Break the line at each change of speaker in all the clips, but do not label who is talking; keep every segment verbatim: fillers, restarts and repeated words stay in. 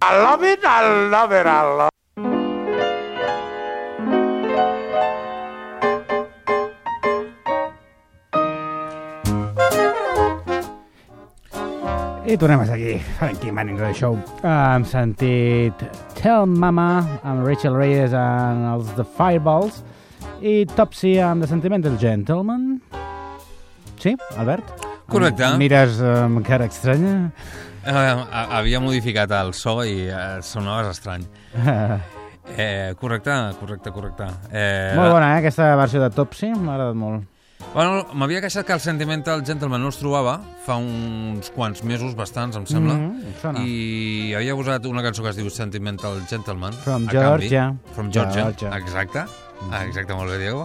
I love it, I love it, I love it.
I tornem aquí, Frankie Manning Radio Show. Uh, hem sentit Tell Mama amb Rachel Reyes en els The Fireballs i Topsy amb The Sentimental Gentleman. Sí, Albert?
Correcte.
Em mires amb um, cara estranya?
Uh, havia modificat el so i uh, sonaves estrany. eh, correcte, correcte, correcte. Eh,
molt bona, eh, aquesta versió de Topsy, m'ha agradat molt.
Bueno, m'havia queixat que el Sentimental Gentleman no es trobava fa uns quants mesos, bastants, em sembla,
mm,
i havia posat una cançó que es diu Sentimental Gentleman.
From Georgia.
Canvi. From Georgia, Georgia. Exacte. Mm. Exacte, molt bé, Diego.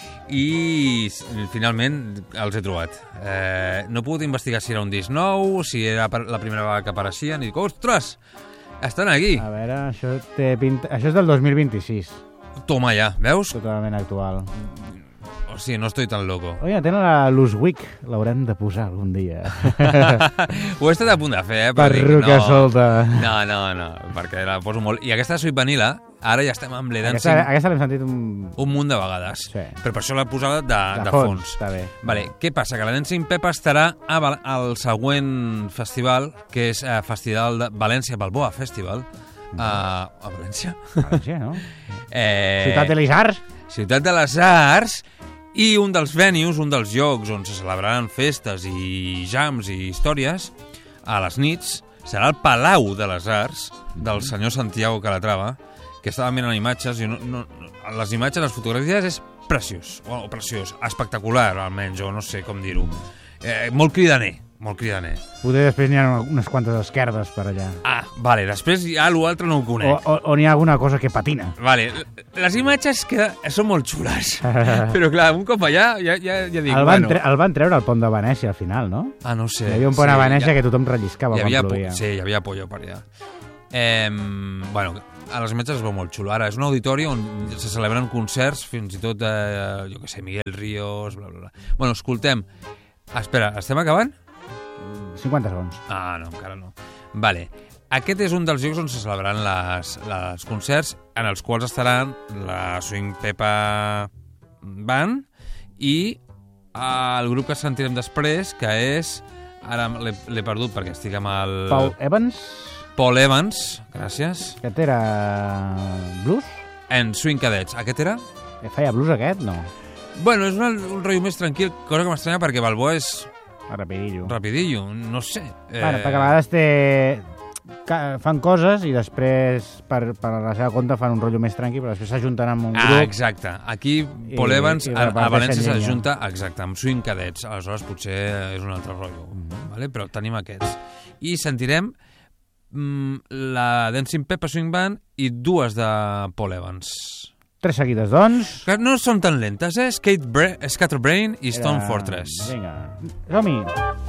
I finalment els he trobat. Eh, no he pogut investigar si era un disc nou, si era la primera vegada que apareixien, i dic, ostres, estan aquí.
A veure, això, té pinta... això és del dos mil vint-i-sis.
Toma ja, veus?
Totalment actual.
O sigui, no estoy tan loco.
Oye, tenen la Loose Week. L'haurem de posar algun dia.
Ho he estat a punt de fer, eh?
Perruca no, solta.
No, no, no, perquè la poso molt. I aquesta Sweet Vanilla, ara ja estem amb l'E Dancing.
Aquesta, aquesta l'hem sentit un...
un munt de vegades.
Sí.
Però per això l'he posada de, de, de fons. fons.
Està bé.
Vale, què passa? Que la Dancing Peppa estarà a, al següent festival, que és eh, Festival de València Balboa Festival. Mm. Uh, a València?
València, no?
eh,
Ciutat de les Arts.
Ciutat de les Arts. I un dels venues, un dels llocs on se celebraran festes i jams i històries, a les nits, serà el Palau de les Arts del senyor Santiago Calatrava, que estava mirant imatges, i no, no, les imatges, les fotografies, és preciós, o preciós, espectacular, almenys, o no sé com dir-ho. Eh, molt cridaner, molt cridaner.
Potser després n'hi ha unes quantes esquerdes per allà.
Ah, vale, després ja l'altre no ho conec.
O, o, o n'hi ha alguna cosa que patina.
Vale, les imatges que són molt xules, però clar, un cop allà ja, ja, ja dic,
el van,
bueno...
tre el van treure al pont de Venècia al final, no?
Ah, no sé.
Hi havia un pont
sí,
a Venècia
ja...
que tothom relliscava quan plovia.
Sí, hi havia pollo per allà. Eh, bueno, a les imatges es veu molt xulo. Ara, és un auditori on se celebren concerts, fins i tot, eh, jo què sé, Miguel Ríos, bla, bla, bla. Bueno, escoltem. Espera, estem acabant?
cinquanta segons.
Ah, no, encara no. Vale. Aquest és un dels llocs on se celebraran les, les concerts, en els quals estaran la Swing Peppa Band i el grup que sentirem després, que és... Ara l'he perdut perquè estic amb el...
Paul Evans?
Paul Evans, gràcies.
Aquest era blues?
En Swing Cadets. Aquest era?
Feia blues aquest? No.
Bueno, és un, un rotllo més tranquil, cosa que m'estranya perquè Balboa és...
Rapidillo.
Rapidillo, no sé.
Eh... Bueno, perquè a vegades té... fan coses i després per, per la seva compte fan un rotllo més tranqui, però després s'ajunten amb un grup.
Ah, exacte. Aquí Paul Evans
i, i
a, a València s'ajunta exacte, amb Swing Cadets. Aleshores potser és un altre rotllo. Mm-hmm. Vale? Però tenim aquests. I sentirem mm, la Dancing Peppa Swing Band i dues de Paul Evans.
Tres seguides, doncs.
Que no són tan lentes, eh? Scatterbrain i Stone Fortress.
Vinga, som-hi.